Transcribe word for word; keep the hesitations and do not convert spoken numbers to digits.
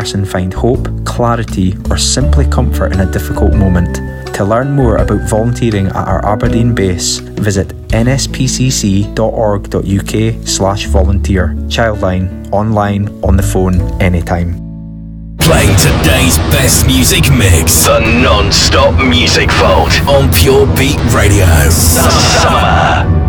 person find hope, clarity, or simply comfort in a difficult moment. To learn more about volunteering at our Aberdeen base, visit n s p c c dot org dot u k slash volunteer. Childline, online, on the phone, anytime. Playing today's best music mix. The non-stop music vault on Pure Beat Radio. Summer.